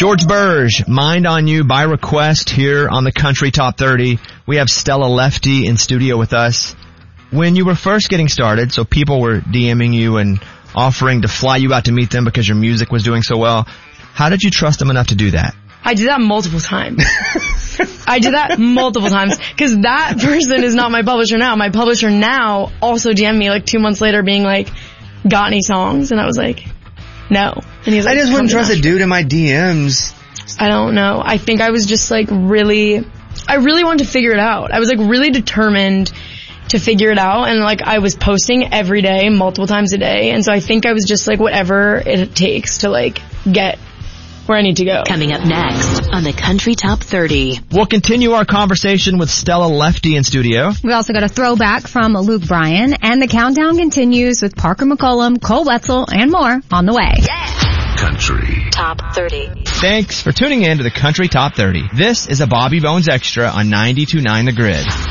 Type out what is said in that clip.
George Burge, Mind on You by request here on the Country Top 30. We have Stella Lefty in studio with us. When you were first getting started, so people were DMing you and offering to fly you out to meet them because your music was doing so well, how did you trust them enough to do that? I did that multiple times. I did that multiple times because that person is not my publisher now. My publisher now also DM'd me like 2 months later being like, got any songs? And I was like, no. And he's like, I just wouldn't trust a dude in my DMs. I don't know. I think I was just like I really wanted to figure it out. I was like really determined to figure it out, and like I was posting every day, multiple times a day, and so I think I was just like whatever it takes to like get where I need to go. Coming up next on the Country Top 30. We'll continue our conversation with Stella Lefty in studio. We also got a throwback from Luke Bryan, and the countdown continues with Parker McCollum, Cole Wetzel, and more on the way. Yeah. Country Top 30. Thanks for tuning in to the Country Top 30. This is a Bobby Bones Extra on 92.9 The Grid.